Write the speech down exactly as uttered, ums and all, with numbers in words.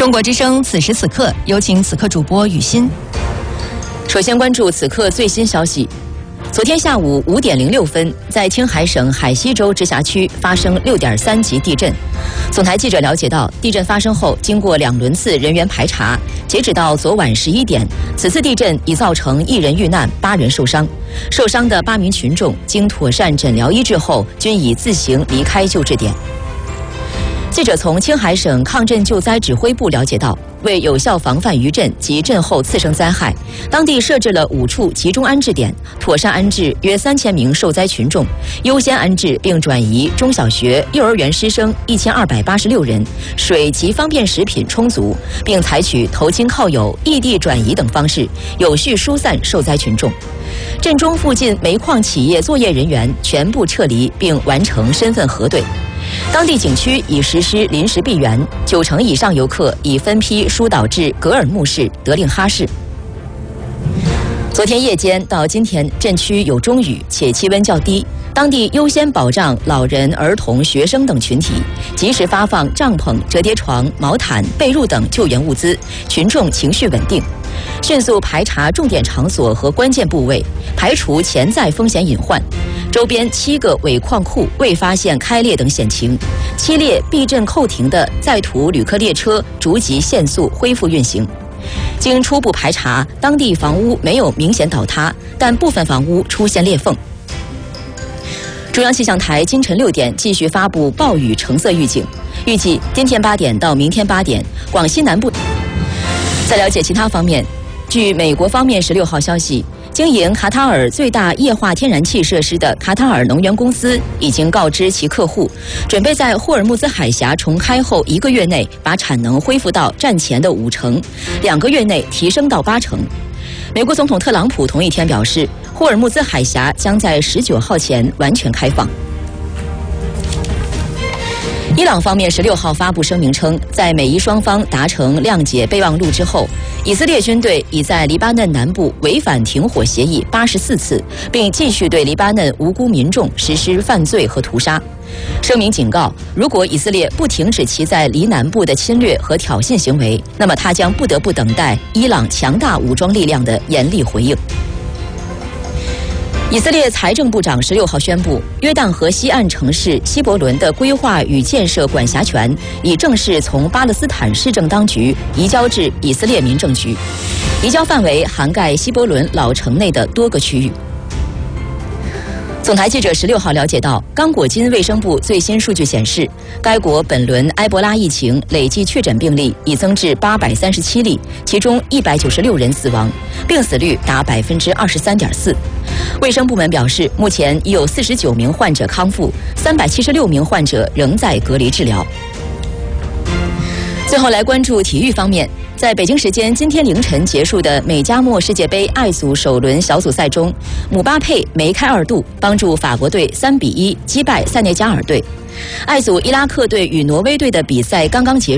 中国之声此时此刻，有请此刻主播雨欣。 首先关注此刻最新消息。昨天下午五点零六分，在青海省海西州直辖区发生六点三级地震。总台记者了解到，地震发生后，经过两轮次人员排查，截止到昨晚十一点，此次地震已造成一人遇难，八人受伤。受伤的八名群众经妥善诊疗医治后，均已自行离开救治点。记者从青海省抗震救灾指挥部了解到，为有效防范余震及震后次生灾害，当地设置了五处集中安置点，妥善安置约三千名受灾群众，优先安置并转移中小学、幼儿园师生一千二百八十六人，水及方便食品充足，并采取投亲靠友、异地转移等方式，有序疏散受灾群众。震中附近煤矿企业作业人员全部撤离，并完成身份核对。当地景区已实施临时闭园，九成以上游客已分批疏导至格尔木市、德令哈市。昨天夜间到今天，震区有中雨，且气温较低，当地优先保障老人、儿童、学生等群体，及时发放帐篷、折叠床、毛毯、被褥等救援物资，群众情绪稳定。迅速排查重点场所和关键部位，排除潜在风险隐患。周边七个尾矿库未发现开裂等险情，七列避震扣停的在途旅客列车逐级限速恢复运行。经初步排查，当地房屋没有明显倒塌，但部分房屋出现裂缝。中央气象台今晨六点继续发布暴雨橙色预警，预计今天八点到明天八点，广西南部。在了解其他方面，据美国方面十六号消息，经营卡塔尔最大液化天然气设施的卡塔尔能源公司已经告知其客户，准备在霍尔木兹海峡重开后一个月内把产能恢复到战前的五成，两个月内提升到八成。美国总统特朗普同一天表示，霍尔木兹海峡将在十九号前完全开放。伊朗方面十六号发布声明称，在美伊双方达成谅解备忘录之后，以色列军队已在黎巴嫩南部违反停火协议八十四次，并继续对黎巴嫩无辜民众实施犯罪和屠杀。声明警告，如果以色列不停止其在黎南部的侵略和挑衅行为，那么他将不得不等待伊朗强大武装力量的严厉回应。以色列财政部长十六号宣布，约旦河西岸城市希伯伦的规划与建设管辖权已正式从巴勒斯坦市政当局移交至以色列民政局，移交范围涵盖希伯伦老城内的多个区域。总台记者十六号了解到，刚果金卫生部最新数据显示，该国本轮埃博拉疫情累计确诊病例已增至八百三十七例，其中一百九十六人死亡，病死率达百分之二十三点四。卫生部门表示，目前已有四十九名患者康复，三百七十六名患者仍在隔离治疗。最后来关注体育方面。在北京时间今天凌晨结束的美加墨世界杯爱组首轮小组赛中，姆巴佩梅开二度，帮助法国队三比一击败塞内加尔队。爱组伊拉克队与挪威队的比赛刚刚结束。